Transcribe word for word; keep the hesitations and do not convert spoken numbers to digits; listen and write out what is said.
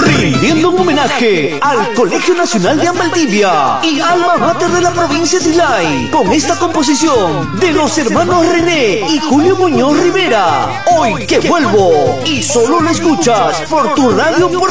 rindiendo un homenaje al Colegio Nacional de Valdivia y alma mater de la provincia de Islay, con esta composición de los hermanos René y Julio Muñoz Rivera. Hoy que vuelvo, y solo lo escuchas por tu radio. Por